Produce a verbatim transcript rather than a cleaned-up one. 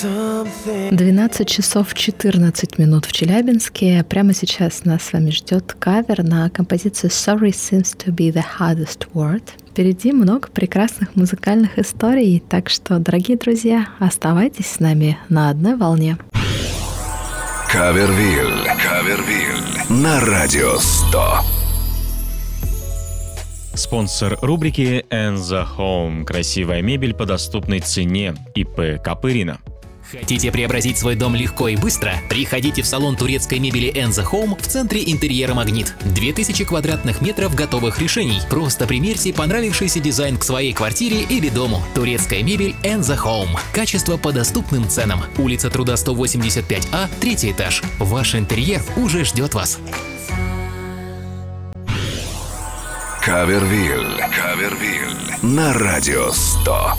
двенадцать часов четырнадцать минут в Челябинске. Прямо сейчас нас с вами ждет кавер на композицию «Sorry seems to be the hardest word». Впереди много прекрасных музыкальных историй, так что, дорогие друзья, оставайтесь с нами на одной волне. Кавервиль, Кавервиль на Радио сто. Спонсор рубрики «And the Home». Красивая мебель по доступной цене. ИП Копырина. Хотите преобразить свой дом легко и быстро? Приходите в салон турецкой мебели And the Home в центре интерьера «Магнит». две тысячи квадратных метров готовых решений. Просто примерьте понравившийся дизайн к своей квартире или дому. Турецкая мебель And the Home. Качество по доступным ценам. Улица Труда сто восемьдесят пять А, третий этаж. Ваш интерьер уже ждет вас. Кавервиль, Кавервиль на Радио сто.